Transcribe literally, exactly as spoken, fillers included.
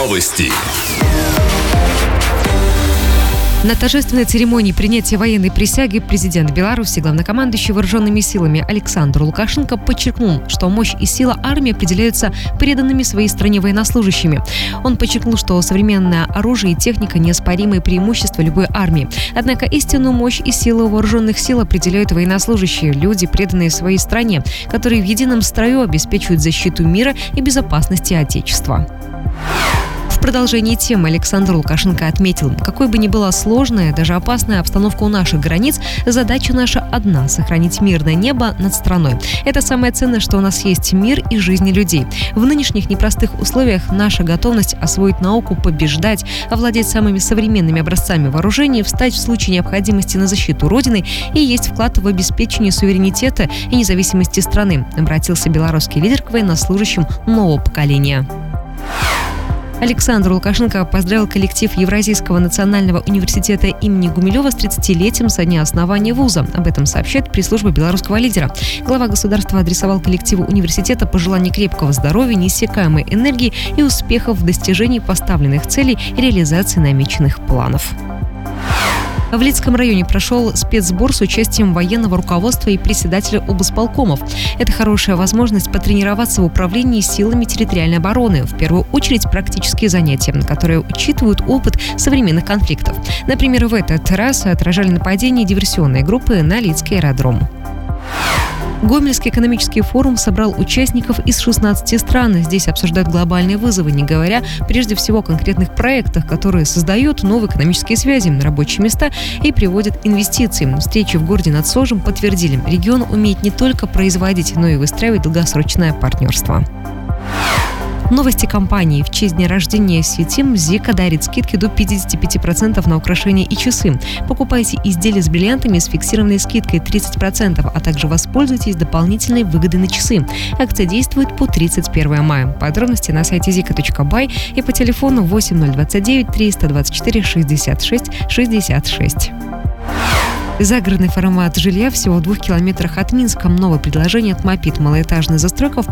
Новости. На торжественной церемонии принятия военной присяги президент Беларуси, главнокомандующий вооруженными силами Александр Лукашенко подчеркнул, что мощь и сила армии определяются преданными своей стране военнослужащими. Он подчеркнул, что современное оружие и техника – неоспоримые преимущества любой армии. Однако истинную мощь и силу вооруженных сил определяют военнослужащие, люди, преданные своей стране, которые в едином строю обеспечивают защиту мира и безопасности Отечества. В продолжении темы Александр Лукашенко отметил, какой бы ни была сложная, даже опасная обстановка у наших границ, задача наша одна – сохранить мирное небо над страной. Это самое ценное, что у нас есть мир и жизни людей. В нынешних непростых условиях наша готовность освоить науку, побеждать, овладеть самыми современными образцами вооружений, встать в случае необходимости на защиту Родины и есть вклад в обеспечение суверенитета и независимости страны, обратился белорусский лидер к военнослужащим нового поколения. Александр Лукашенко поздравил коллектив Евразийского национального университета имени Гумилева с тридцатилетием со дня основания вуза. Об этом сообщает пресс-служба белорусского лидера. Глава государства адресовал коллективу университета пожелания крепкого здоровья, неиссякаемой энергии и успехов в достижении поставленных целей и реализации намеченных планов. В Лидском районе прошел спецсбор с участием военного руководства и председателя облсполкомов. Это хорошая возможность потренироваться в управлении силами территориальной обороны. В первую очередь практические занятия, которые учитывают опыт современных конфликтов. Например, в этот раз отражали нападение диверсионной группы на Лидский аэродром. Гомельский экономический форум собрал участников из шестнадцати стран. Здесь обсуждают глобальные вызовы, не говоря прежде всего о конкретных проектах, которые создают новые экономические связи, рабочие места и приводят инвестиции. Встречи в городе над Сожем подтвердили, регион умеет не только производить, но и выстраивать долгосрочное партнерство. Новости компании. В честь дня рождения Сетим Зика дарит скидки до пятидесяти пяти процентов на украшения и часы. Покупайте изделия с бриллиантами с фиксированной скидкой тридцать процентов, а также воспользуйтесь дополнительной выгодой на часы. Акция действует по тридцать первое мая. Подробности на сайте зика точка бай и по телефону восемь ноль двадцать девять триста двадцать четыре шестьдесят шесть шестьдесят шесть. Загородный формат жилья всего в двух километрах от Минска. Новое предложение от Мопит. Малоэтажная застройка в